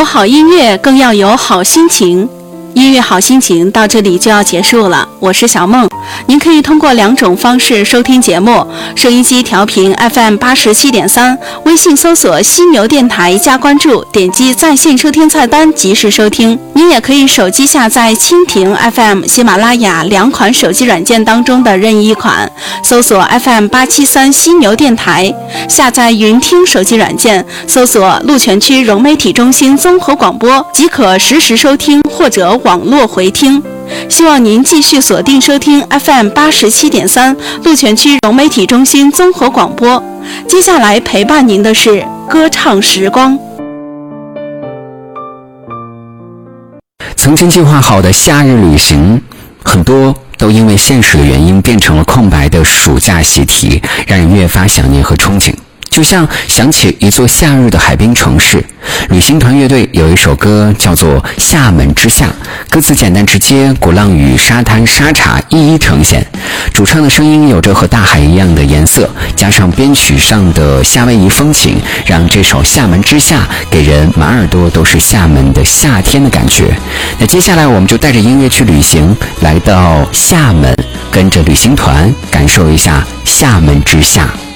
有好音乐，更要有好心情。音乐好心情到这里就要结束了，我是小梦。您可以通过2种方式收听节目：收音机调频 FM87.3，微信搜索犀牛电台加关注，点击在线收听菜单及时收听。您也可以手机下载蜻蜓 FM、喜马拉雅2款手机软件当中的任意一款，搜索 FM873犀牛电台，下载云听手机软件，搜索鹿泉区融媒体中心综合广播，即可实时收听或者网络回听。希望您继续锁定收听 FM87.3 鹿泉区融媒体中心综合广播。接下来陪伴您的是歌唱时光。 曾经计划好的夏日旅行，很多都因为现实的原因变成了空白的暑假习题，让人越发想念和憧憬。就像想起一座夏日的海滨城市，旅行团乐队有一首歌叫做《厦门之夏》，歌词简单直接，鼓浪屿、沙滩、沙茶一一呈现。主唱的声音有着和大海一样的颜色，加上编曲上的夏威夷风情，让这首《厦门之夏》给人满耳朵都是厦门的夏天的感觉。那接下来我们就带着音乐去旅行，来到厦门，跟着旅行团感受一下厦门之夏。